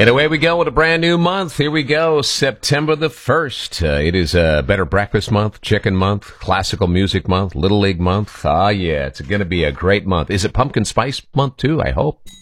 And away we go with a brand new month. Here we go, September the 1st. It is a Better Breakfast Month, Chicken Month, Classical Music Month, Little League Month. Ah, yeah, it's going to be a great month. Is it Pumpkin Spice Month, too? I hope.